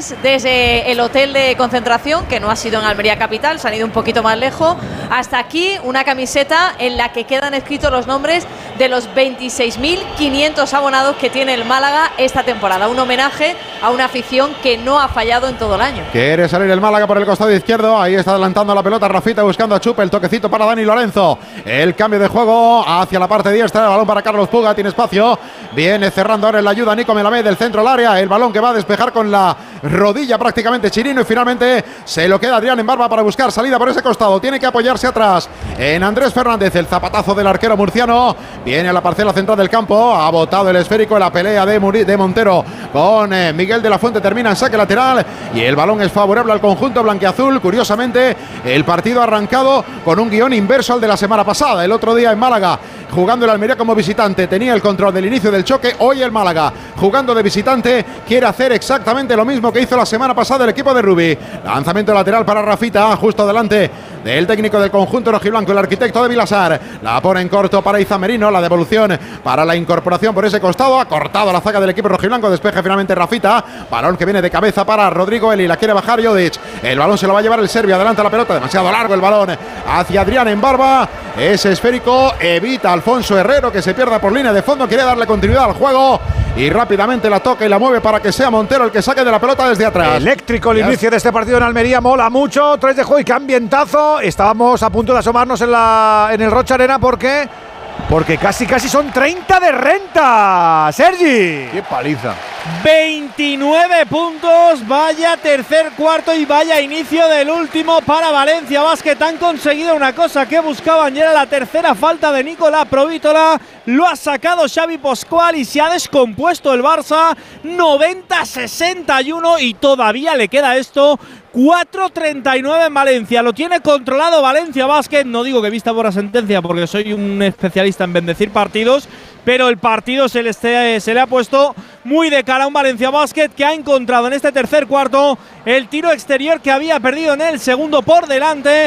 imágenes desde el hotel de concentración, que no ha sido en Almería capital, se han ido un poquito más lejos, hasta aquí una camiseta en la que quedan escritos los nombres de los 26.500 abonados que tiene el Málaga esta temporada. Un homenaje a una afición que no ha fallado en todo el año. Quiere salir el Málaga por el costado izquierdo, ahí está adelantando la pelota Rafita buscando a Chupe, el toquecito para Dani Lorenzo, el cambio de juego hacia la parte diestra, el balón para Carlos Puga, tiene espacio, viene cerrando ahora en la ayuda Nico Melamed del centro al área, el balón que va a despejar con la rodilla prácticamente Chirino y finalmente se lo queda Adrián en barba para buscar salida por ese costado, tiene que apoyarse atrás en Andrés Fernández, el zapatazo del arquero murciano, viene a la parcela central del campo, ha botado el esférico en la pelea de Montero con Miguel de la Fuente, termina en saque lateral y el balón es favorable al conjunto blanquiazul. Curiosamente el partido ha arrancado con un guión inverso al de la semana pasada. El otro día en Málaga, jugando el Almería como visitante, tenía el control del inicio del choque. Hoy el Málaga, jugando de visitante, quiere hacer exactamente lo mismo que hizo la semana pasada el equipo de Rubi. Lanzamiento lateral para Rafita, justo delante del técnico del conjunto rojiblanco, el arquitecto de Vilasar. La pone en corto para Izamerino, la devolución para la incorporación por ese costado. Ha cortado la zaga del equipo rojiblanco, despeje finalmente Rafita. Balón que viene de cabeza para Rodrigo Eli, la quiere bajar Jodic. El balón se lo va a llevar el serbio, adelanta la pelota, demasiado largo el balón hacia Adrián en barba. Ese esférico evita Alfonso Herrero que se pierda por línea de fondo, quiere darle continuidad al juego y rápidamente la toca y la mueve para que sea Montero el que saque de la pelota desde atrás. Eléctrico el inicio de este partido en Almería, mola mucho, 3 de juego y qué ambientazo. Estábamos a punto de asomarnos en el Rocha Arena porque casi son 30 de renta. Sergi, qué paliza. 29 puntos, vaya tercer cuarto y vaya inicio del último para Valencia Basket. Han conseguido una cosa que buscaban y era la tercera falta de Nicolás Provítola. Lo ha sacado Xavi Pascual y se ha descompuesto el Barça. 90-61 y todavía le queda esto. 4-39 en Valencia, lo tiene controlado Valencia Basket. No digo que vista por la sentencia porque soy un especialista en bendecir partidos, pero el partido se le ha puesto muy de cara a un Valencia Basket que ha encontrado en este tercer cuarto el tiro exterior que había perdido en el segundo por delante.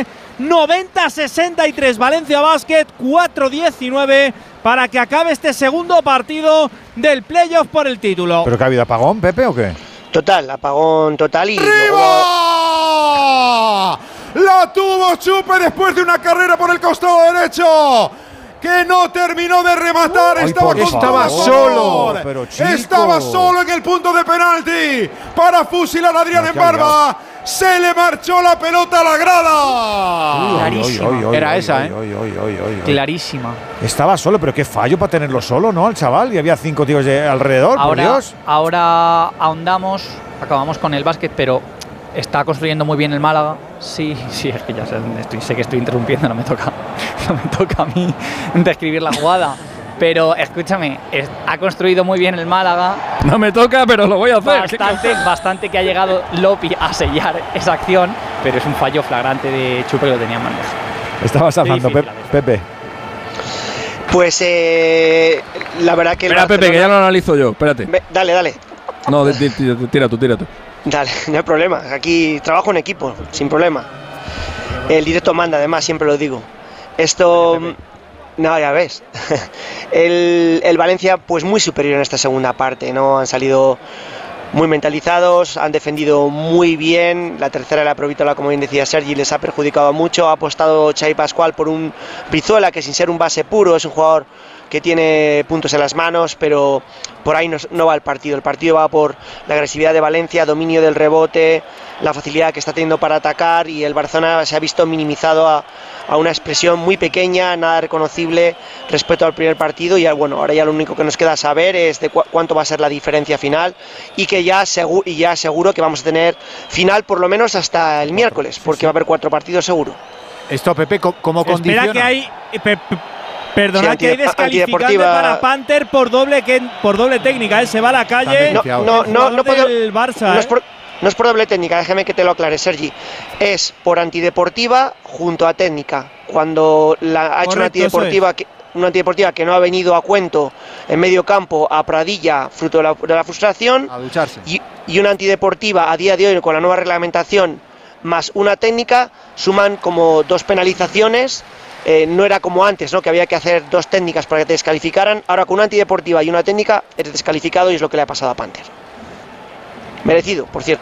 90-63 Valencia Basket, 4-19 para que acabe este segundo partido del playoff por el título. ¿Pero que ha habido apagón, Pepe, o qué? Total, apagón total y… ¡Arriba! La tuvo Chupe después de una carrera por el costado derecho que no terminó de rematar. Estaba solo en el punto de penalti para fusilar a Adrián en barba. Se le marchó la pelota a la grada. Clarísima. Era esa, Clarísima. Estaba solo, pero qué fallo para tenerlo solo, ¿no? El chaval, y había 5 tíos alrededor, por Dios. Ahora ahondamos, acabamos con el básquet, pero está construyendo muy bien el Málaga. Sí, es que ya sé que estoy interrumpiendo, no me toca a mí describir la jugada. Pero escúchame, ha construido muy bien el Málaga. No me toca, pero lo voy a hacer. Bastante que ha llegado Lopi a sellar esa acción, pero es un fallo flagrante de Chupe que lo tenía en manos. Estabas hablando, Pepe. Pues la verdad que… Espera, Pepe, que ya lo analizo yo, espérate. Dale. No, tira tú. Dale, no hay problema. Aquí trabajo en equipo, sin problema. El directo manda, además, siempre lo digo. Esto… No, ya ves. El Valencia, pues muy superior en esta segunda parte, ¿no? Han salido muy mentalizados, han defendido muy bien. La tercera, la Provítola, como bien decía Sergi, les ha perjudicado mucho. Ha apostado Xavi Pascual por un Brizuela, que sin ser un base puro, es un jugador que tiene puntos en las manos, pero por ahí no va el partido. El partido va por la agresividad de Valencia, dominio del rebote, la facilidad que está teniendo para atacar, y el Barcelona se ha visto minimizado a una expresión muy pequeña, nada reconocible respecto al primer partido. Y bueno, ahora ya lo único que nos queda saber es de cuánto va a ser la diferencia final, y que ya seguro que vamos a tener final por lo menos hasta el miércoles, porque va a haber 4 partidos seguro. Esto, Pepe, ¿cómo condiciona? Espera que hay… Perdona, que hay descalificante para Panther por doble técnica, se va a la calle. No es por doble técnica, déjame que te lo aclare, Sergi. Es por antideportiva junto a técnica. Cuando ha hecho una antideportiva que no ha venido a cuento en medio campo a Pradilla, fruto de la frustración, a ducharse. Y una antideportiva a día de hoy con la nueva reglamentación más una técnica, suman como 2 penalizaciones. No era como antes, ¿no? Que había que hacer 2 técnicas para que te descalificaran. Ahora con una antideportiva y una técnica eres descalificado, y es lo que le ha pasado a Panther. Merecido, por cierto.